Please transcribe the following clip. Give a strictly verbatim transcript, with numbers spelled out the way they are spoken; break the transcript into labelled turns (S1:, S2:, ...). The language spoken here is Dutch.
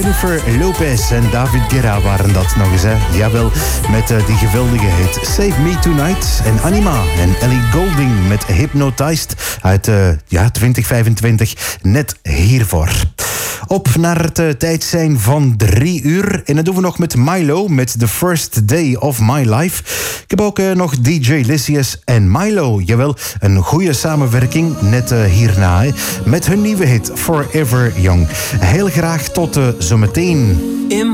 S1: Jennifer Lopez en David Guetta waren dat nog eens, hè. Jawel, met uh, die geweldige hit Save Me Tonight. En Anima en Ellie Goulding met Hypnotized uit uh, ja, twintig vijfentwintig, net hiervoor. Op naar het uh, tijd zijn van drie uur. En dat doen we nog met Milo met The First Day of My Life. Ik heb ook uh, nog D J Lysius en Milo. Jawel, een goede samenwerking net uh, hierna. Hè, met hun nieuwe hit Forever Young. Heel graag tot uh, zometeen.